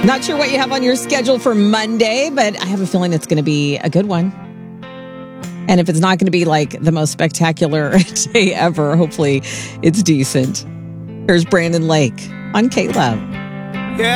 Not sure what you have on your schedule for Monday, but I have a feeling it's going to be a good one. And if it's not going to be like the most spectacular day ever, hopefully it's decent. Here's Brandon Lake on K-Love.